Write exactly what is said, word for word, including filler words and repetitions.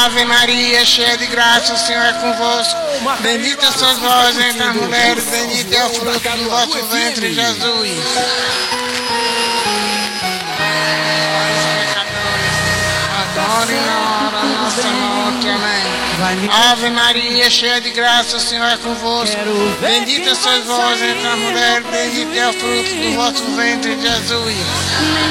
Ave Maria, cheia de graça, o Senhor é convosco. Bendita sois vós entre as mulheres, bendito é o fruto do vosso ventre, Jesus. Agora e na hora da nossa morte. Amém. Ave Maria, cheia de graça, o Senhor é convosco. Bendita sois vós entre as mulheres, bendito é o fruto do vosso ventre, Jesus.